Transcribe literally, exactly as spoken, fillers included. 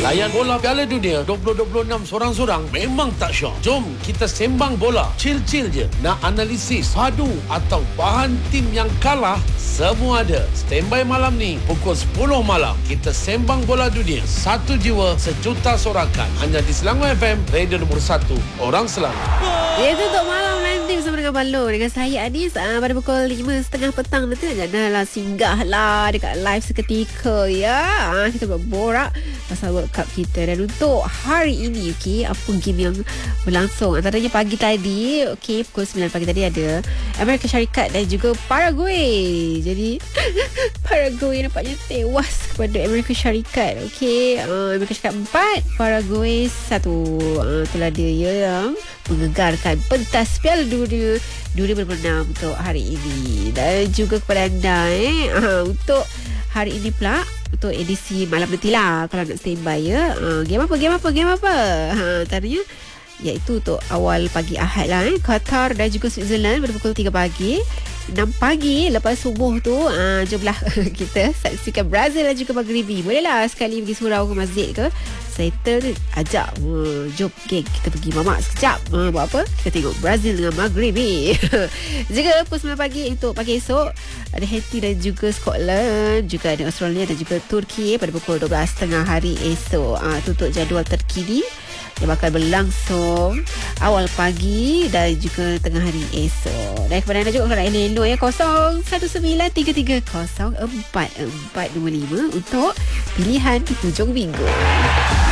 Layan bola Piala Dunia dua ribu dua puluh enam sorang-sorang memang tak syok. Jom kita sembang bola. Chill-chill je. Nak analisis, padu atau bahan tim yang kalah, semua ada. Standby malam ni pukul sepuluh malam. Kita sembang bola dunia. Satu jiwa, sejuta sorakan. Hanya di Selangor F M, radio nombor satu. Orang Selangor. Ya, itu untuk malam nanti bersama dengan Balon. Dengan saya Anis uh, pada pukul lima tiga puluh petang nanti. Janganlah singgah lah dekat live seketika ya. Uh, kita berborak pasal World Cup kita. Dan untuk hari ini, okay, apa game yang berlangsung? Antaranya pagi tadi, okay, pukul sembilan pagi tadi ada Amerika Syarikat dan juga Paraguay. Jadi Paraguay nampaknya tewas kepada Amerika Syarikat. Okay, uh, Amerika Syarikat empat, Paraguay satu. Uh, itulah dia yang menggegarkan pentas Piala Dunia dua ribu dua puluh enam untuk hari ini. Dan juga kepada anda eh, uh, untuk hari ini pula, untuk edisi malam nanti lah, kalau nak standby ya. Uh, game apa, game apa, game apa? Ha, antaranya iaitu untuk awal pagi Ahad lah eh. Qatar dan juga Switzerland pada pukul tiga pagi. enam pagi lepas subuh tu, uh, jomlah kita saksikan Brazil dan juga Maghribi. Bolehlah sekali pergi surau ke masjid ke, settle tu, ajak, uh, jom geng kita pergi mamak sekejap. Uh, buat apa? Kita tengok Brazil dengan Maghribi. Juga pukul sembilan pagi untuk pagi esok ada Haiti dan juga Scotland, juga ada Australia dan juga Turki pada pukul dua belas tiga puluh hari esok. Uh, tutup jadual terkini yang bakal berlangsung awal pagi dan juga tengah hari esok. Dan kepada anda juga kalau nak elok ya, kosong satu sembilan tiga tiga kosong empat empat dua lima untuk pilihan di hujung minggu.